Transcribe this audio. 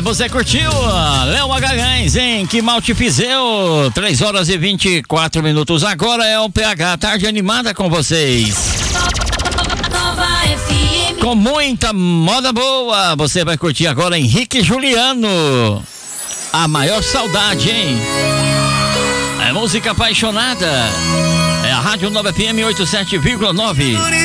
Você curtiu Léo Magalhães, hein? Que mal te fizeu. 3 horas e 24 minutos. Agora é o PH, tarde animada com vocês. Com muita moda boa. Você vai curtir agora Henrique e Juliano. A maior saudade, hein? É música apaixonada. É a Rádio Nova FM 87,9.